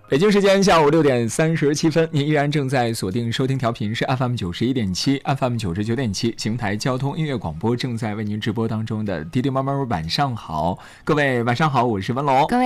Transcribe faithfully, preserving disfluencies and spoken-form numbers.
北京时间下午六点三十七分，您依然正在锁定收听调频是 F M 九十一点七 F M 九十九点七邢台交通音乐广播，正在为您直播当中的滴滴妈妈晚上好，各位晚上好，我是文龙。 各位